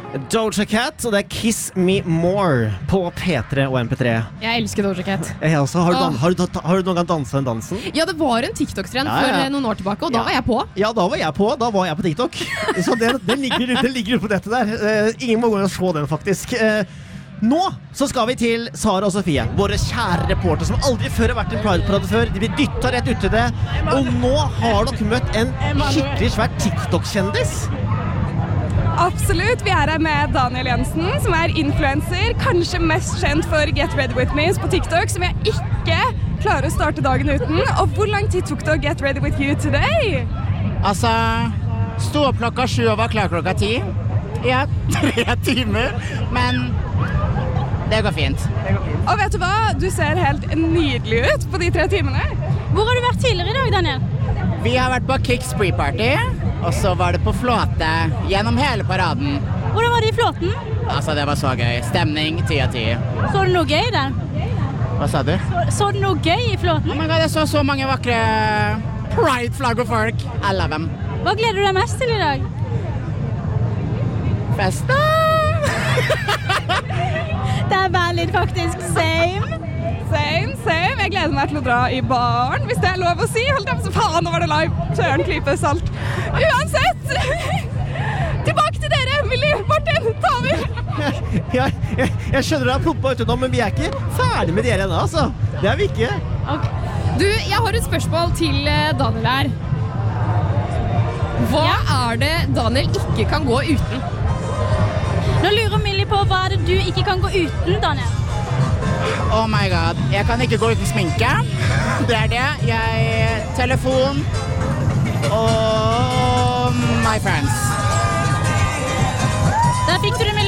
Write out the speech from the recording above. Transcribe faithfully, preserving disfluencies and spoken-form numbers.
Doja Cat, og det er Kiss Me More på P tre og M P tre. Jeg elsker Doja Cat. Jeg også. Har du, dan- Åh. har du, da- har du noen gang danset den dansen? Ja, det var en TikTok-trend Ja, ja. for eh, noen år tilbake, og da Ja. var jeg på. Ja, da var jeg på. Da var jeg på TikTok. Så den, den ligger den ligger ute på dette der. Eh, ingen må gå inn og se den, faktisk. Eh, nå så skal vi til Sara og Sofie, våre kjære reporter som aldri før har vært i en Pride-parade før. De blir dyttet rett ut i det. Og nå har dere møtt en skikkelig svær TikTok-kjendis. Absolutt, vi er her med Daniel Jensen, som er influencer, kanskje mest kjent for Get Ready With Me på TikTok, som jeg ikke klarer å starte dagen uten. Og hvor lang tid tok det å Get Ready With You today? Altså, stå opp klokka sju og var klar klokka ti. Ja, tre timer, men det går fint. Og vet du hva? Du ser helt nydelig ut på de tre timene. Hvor har du vært tidligere i dag, Daniel? Vi har vært på Kicks Pre-Party, og så var det på flåte gjennom hele paraden. Hvordan var det i flåten? Altså, det var så gøy. Stemning, ti av ti. Så du noe gøy der? Hva sa du? Så, så du noe gøy i flåten? Oh my god, jeg så så mange vakre Pride-flagg og folk. I love them. Hva gleder du deg mest til i dag? Festa! Det er veldig faktisk same. Same, same. Jeg gleder meg til å dra i baren, hvis det er lov å si. Hold dem så faen, nå var det live. Søren, klype, salt. Uansett! Tilbake til dere, Emily, Martin, ta over. Ja, jeg, jeg skjønner deg ploppa ut nå, men vi er ikke ferdig med dere ennå, altså. Det er vi ikke. Du, jeg har et spørsmål til eh, Daniel her. Hva er det Daniel ikke kan gå uten? Nå lurer Millie på hva er det du ikke kan gå uten, Daniel? Oh my god, jeg kan ikke gå uten sminke. Det er det. Jeg, telefon og my friends. Der fikk du det, Millie.